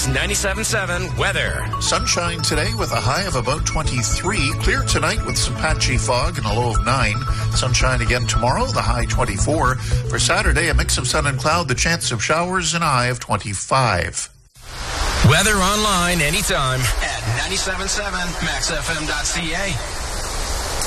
News 97.7 weather. Sunshine today with a high of about 23. Clear tonight with some patchy fog and a low of 9. Sunshine again tomorrow, the high 24. For Saturday, a mix of sun and cloud, the chance of showers and a high of 25. Weather online anytime at 97.7 maxfm.ca.